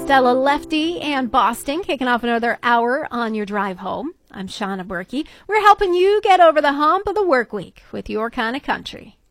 Stella Lefty and Boston kicking off another hour on your drive home. I'm Shauna Berkey. We're helping you get over the hump of the work week with your kind of country.